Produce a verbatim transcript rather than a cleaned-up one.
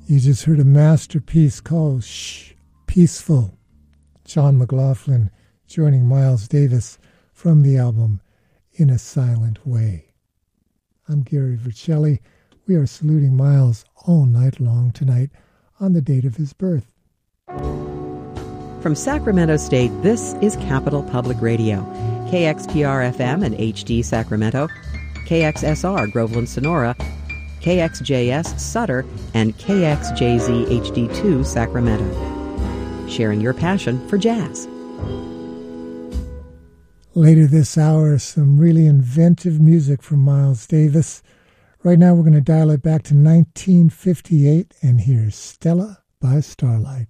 You just heard a masterpiece called Shh, Peaceful. John McLaughlin joining Miles Davis from the album In a Silent Way. I'm Gary Vercelli. We are saluting Miles all night long tonight on the date of his birth. From Sacramento State, this is Capital Public Radio. K X P R F M and H D Sacramento, K X S R Groveland Sonora, K X J S Sutter, and K X J Z H D two Sacramento. Sharing your passion for jazz. Later this hour, some really inventive music from Miles Davis. Right now, we're going to dial it back to nineteen fifty-eight, and here's Stella by Starlight.